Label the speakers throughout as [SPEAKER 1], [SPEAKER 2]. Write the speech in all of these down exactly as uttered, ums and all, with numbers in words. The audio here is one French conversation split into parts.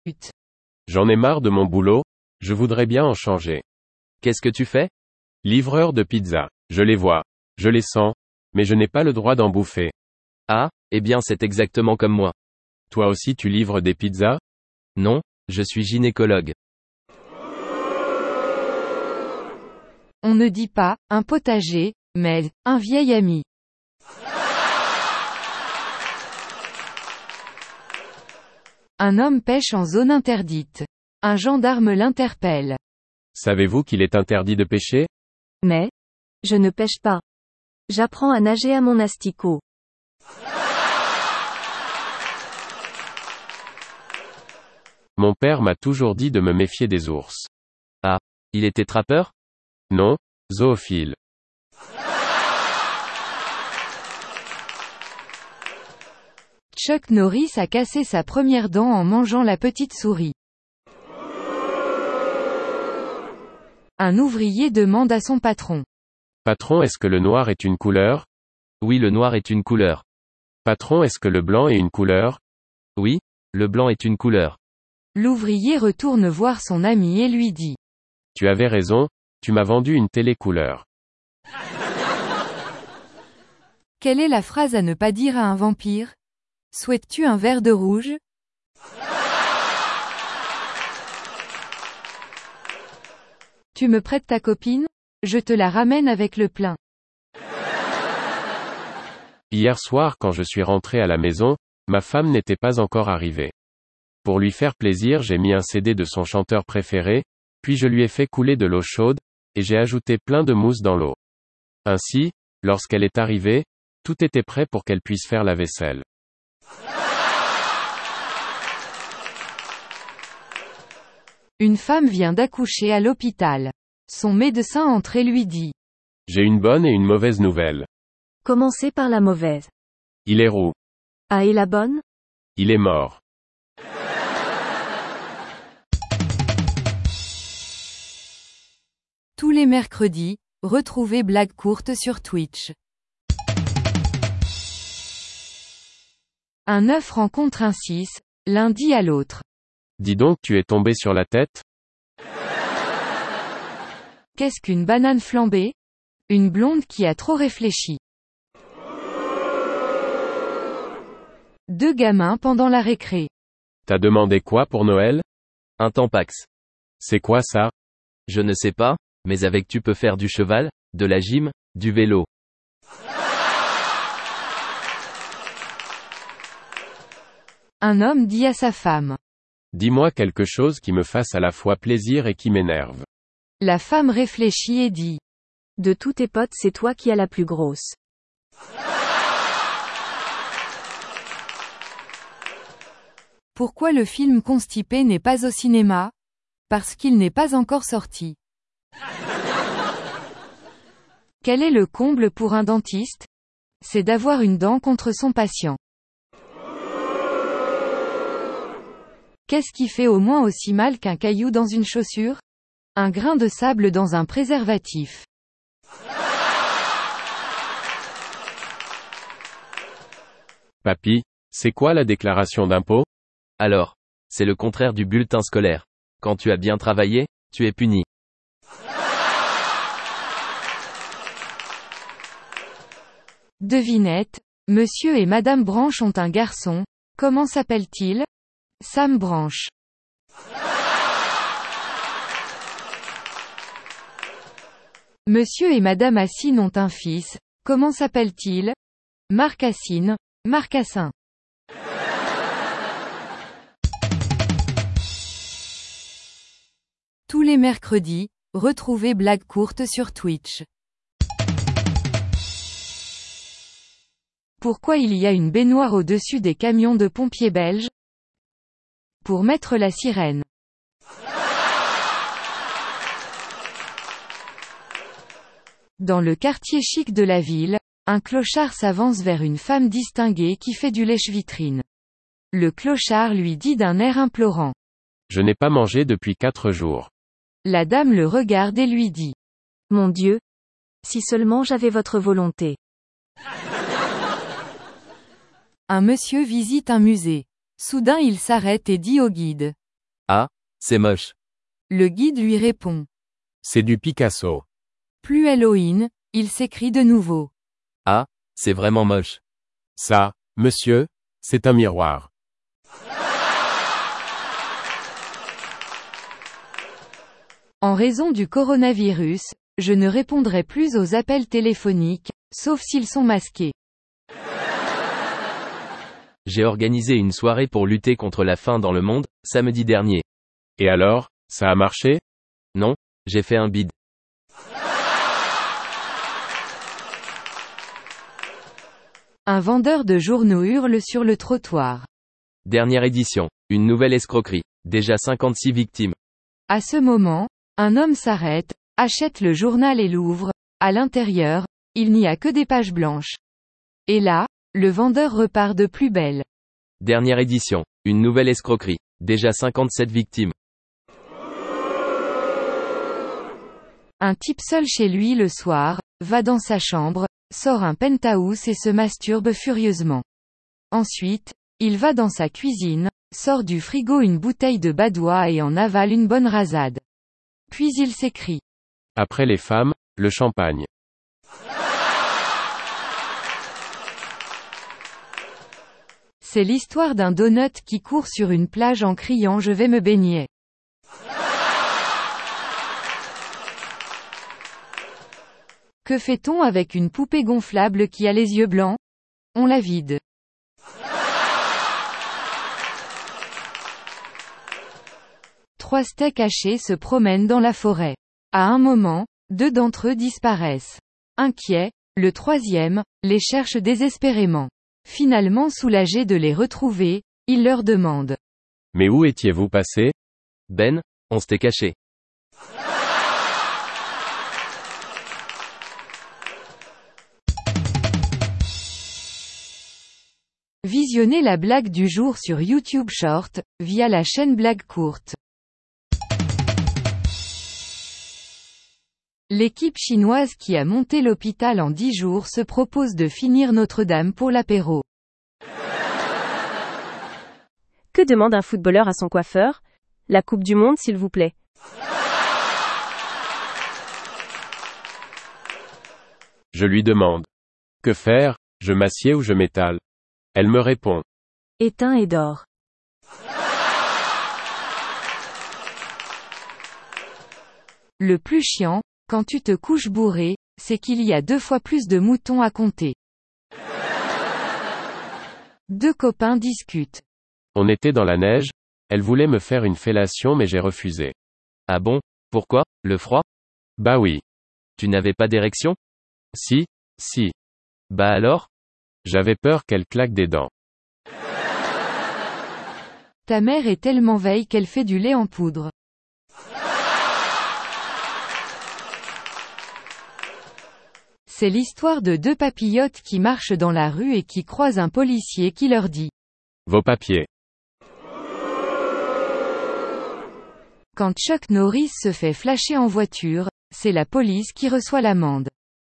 [SPEAKER 1] Zut.
[SPEAKER 2] J'en ai marre de mon boulot, je voudrais bien en changer.
[SPEAKER 3] Qu'est-ce que tu fais?
[SPEAKER 2] Livreur de pizza. Je les vois. Je les sens. Mais je n'ai pas le droit d'en bouffer.
[SPEAKER 3] Ah, eh bien c'est exactement comme moi.
[SPEAKER 2] Toi aussi tu livres des pizzas?
[SPEAKER 3] Non, je suis gynécologue.
[SPEAKER 1] On ne dit pas, un potager, mais, un vieil ami. Un homme pêche en zone interdite. Un gendarme l'interpelle.
[SPEAKER 2] Savez-vous qu'il est interdit de pêcher?
[SPEAKER 4] Mais, je ne pêche pas. J'apprends à nager à mon asticot.
[SPEAKER 2] Mon père m'a toujours dit de me méfier des ours.
[SPEAKER 3] Ah, il était trappeur?
[SPEAKER 2] Non, zoophile.
[SPEAKER 1] Chuck Norris a cassé sa première dent en mangeant la petite souris. Un ouvrier demande à son patron.
[SPEAKER 2] Patron, est-ce que le noir est une couleur?
[SPEAKER 3] Oui, le noir est une couleur.
[SPEAKER 2] Patron, est-ce que le blanc est une couleur?
[SPEAKER 3] Oui, le blanc est une couleur.
[SPEAKER 1] L'ouvrier retourne voir son ami et lui dit.
[SPEAKER 2] Tu avais raison, tu m'as vendu une télé couleur.
[SPEAKER 1] Quelle est la phrase à ne pas dire à un vampire? Souhaites-tu un verre de rouge? Tu me prêtes ta copine? Je te la ramène avec le plein.
[SPEAKER 2] Hier soir quand je suis rentré à la maison, ma femme n'était pas encore arrivée. Pour lui faire plaisir, j'ai mis un C D de son chanteur préféré, puis je lui ai fait couler de l'eau chaude, et j'ai ajouté plein de mousse dans l'eau. Ainsi, lorsqu'elle est arrivée, tout était prêt pour qu'elle puisse faire la vaisselle.
[SPEAKER 1] Une femme vient d'accoucher à l'hôpital. Son médecin entre et lui dit.
[SPEAKER 2] J'ai une bonne et une mauvaise nouvelle.
[SPEAKER 4] Commencez par la mauvaise.
[SPEAKER 2] Il est roux.
[SPEAKER 4] Ah, et la bonne?
[SPEAKER 2] Il est mort.
[SPEAKER 1] Tous les mercredis, retrouvez Blague courte sur Twitch. Un œuf rencontre un six, l'un dit à l'autre.
[SPEAKER 2] Dis donc, tu es tombé sur la tête?
[SPEAKER 1] Qu'est-ce qu'une banane flambée? Une blonde qui a trop réfléchi. Deux gamins pendant la récré.
[SPEAKER 2] T'as demandé quoi pour Noël?
[SPEAKER 3] Un tampax.
[SPEAKER 2] C'est quoi ça?
[SPEAKER 3] Je ne sais pas, mais avec tu peux faire du cheval, de la gym, du vélo.
[SPEAKER 1] Un homme dit à sa femme.
[SPEAKER 2] Dis-moi quelque chose qui me fasse à la fois plaisir et qui m'énerve.
[SPEAKER 1] La femme réfléchit et dit.
[SPEAKER 4] De tous tes potes, c'est toi qui as la plus grosse.
[SPEAKER 1] Pourquoi le film Constipé n'est pas au cinéma? Parce qu'il n'est pas encore sorti. Quel est le comble pour un dentiste? C'est d'avoir une dent contre son patient. Qu'est-ce qui fait au moins aussi mal qu'un caillou dans une chaussure? Un grain de sable dans un préservatif.
[SPEAKER 2] Papy, c'est quoi la déclaration d'impôt?
[SPEAKER 3] Alors, c'est le contraire du bulletin scolaire. Quand tu as bien travaillé, tu es puni.
[SPEAKER 1] Devinette, Monsieur et Madame Branche ont un garçon, comment s'appelle-t-il? Sam Branche. Monsieur et Madame Assine ont un fils, comment s'appelle-t-il? Marc Assine, Marcassin. Tous les mercredis, retrouvez Blague courte sur Twitch. Pourquoi il y a une baignoire au-dessus des camions de pompiers belges? Pour mettre la sirène. Dans le quartier chic de la ville, un clochard s'avance vers une femme distinguée qui fait du lèche-vitrine. Le clochard lui dit d'un air implorant.
[SPEAKER 2] Je n'ai pas mangé depuis quatre jours.
[SPEAKER 1] La dame le regarde et lui dit.
[SPEAKER 4] Mon Dieu! Si seulement j'avais votre volonté.
[SPEAKER 1] Un monsieur visite un musée. Soudain il s'arrête et dit au guide.
[SPEAKER 3] Ah, c'est moche.
[SPEAKER 1] Le guide lui répond.
[SPEAKER 2] C'est du Picasso.
[SPEAKER 1] Plus Halloween, il s'écrie de nouveau.
[SPEAKER 3] Ah, c'est vraiment moche.
[SPEAKER 2] Ça, monsieur, c'est un miroir.
[SPEAKER 1] En raison du coronavirus, je ne répondrai plus aux appels téléphoniques, sauf s'ils sont masqués.
[SPEAKER 3] J'ai organisé une soirée pour lutter contre la faim dans le monde, samedi dernier.
[SPEAKER 2] Et alors, ça a marché?
[SPEAKER 3] Non, j'ai fait un bide.
[SPEAKER 1] Un vendeur de journaux hurle sur le trottoir.
[SPEAKER 3] Dernière édition. Une nouvelle escroquerie. Déjà cinquante-six victimes.
[SPEAKER 1] À ce moment, un homme s'arrête, achète le journal et l'ouvre. À l'intérieur, il n'y a que des pages blanches. Et là, le vendeur repart de plus belle.
[SPEAKER 3] Dernière édition. Une nouvelle escroquerie. Déjà cinquante-sept victimes.
[SPEAKER 1] Un type seul chez lui le soir, va dans sa chambre, sort un penthouse et se masturbe furieusement. Ensuite, il va dans sa cuisine, sort du frigo une bouteille de badois et en avale une bonne rasade. Puis il s'écrie.
[SPEAKER 2] Après les femmes, le champagne.
[SPEAKER 1] C'est l'histoire d'un donut qui court sur une plage en criant je vais me baigner. Que fait-on avec une poupée gonflable qui a les yeux blancs? On la vide. Trois steaks hachés se promènent dans la forêt. À un moment, deux d'entre eux disparaissent. Inquiet, le troisième, les cherche désespérément. Finalement soulagé de les retrouver, il leur demande.
[SPEAKER 2] Mais où étiez-vous passé?
[SPEAKER 3] Ben, on s'était caché.
[SPEAKER 1] Visionnez la blague du jour sur YouTube Short, via la chaîne Blague Courte. L'équipe chinoise qui a monté l'hôpital en dix jours se propose de finir Notre-Dame pour l'apéro.
[SPEAKER 4] Que demande un footballeur à son coiffeur? La Coupe du Monde s'il vous plaît.
[SPEAKER 2] Je lui demande. Que faire, je m'assieds ou je m'étale? Elle me répond.
[SPEAKER 4] Éteins et dors.
[SPEAKER 1] Le plus chiant, quand tu te couches bourré, c'est qu'il y a deux fois plus de moutons à compter. Deux copains discutent.
[SPEAKER 2] On était dans la neige, elle voulait me faire une fellation mais j'ai refusé.
[SPEAKER 3] Ah bon? Pourquoi? Le froid?
[SPEAKER 2] Bah oui.
[SPEAKER 3] Tu n'avais pas d'érection?
[SPEAKER 2] Si, si.
[SPEAKER 3] Bah alors?
[SPEAKER 2] J'avais peur qu'elle claque des dents.
[SPEAKER 1] Ta mère est tellement veille qu'elle fait du lait en poudre. C'est l'histoire de deux papillotes qui marchent dans la rue et qui croisent un policier qui leur dit.
[SPEAKER 2] Vos papiers.
[SPEAKER 1] Quand Chuck Norris se fait flasher en voiture, c'est la police qui reçoit l'amende.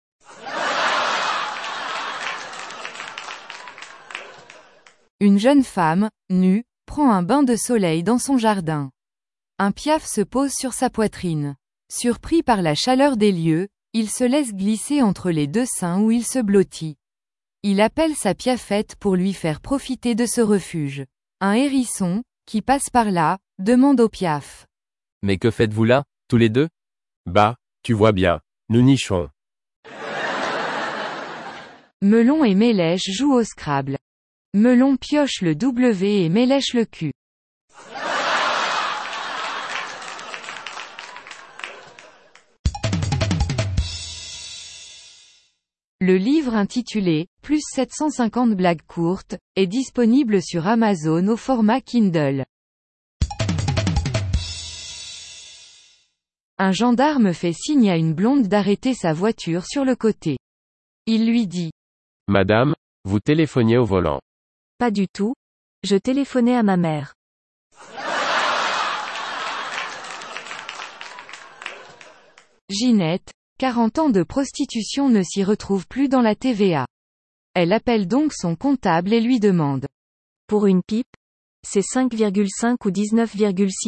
[SPEAKER 1] Une jeune femme, nue, prend un bain de soleil dans son jardin. Un piaf se pose sur sa poitrine. Surpris par la chaleur des lieux, il se laisse glisser entre les deux seins où il se blottit. Il appelle sa piafette pour lui faire profiter de ce refuge. Un hérisson, qui passe par là, demande au piaf.
[SPEAKER 3] Mais que faites-vous là, tous les deux?
[SPEAKER 2] Bah, tu vois bien, nous nichons.
[SPEAKER 1] Melon et Mélèche jouent au Scrabble. Melon pioche le W et Mélèche le Q. Le livre intitulé « Plus sept cent cinquante blagues courtes » est disponible sur Amazon au format Kindle. Un gendarme fait signe à une blonde d'arrêter sa voiture sur le côté. Il lui dit.
[SPEAKER 2] Madame, vous téléphoniez au volant.
[SPEAKER 4] Pas du tout. Je téléphonais à ma mère.
[SPEAKER 1] Ginette, quarante ans de prostitution ne s'y retrouve plus dans la T V A. Elle appelle donc son comptable et lui demande.
[SPEAKER 4] Pour une pipe? C'est cinq virgule cinq ou dix-neuf virgule six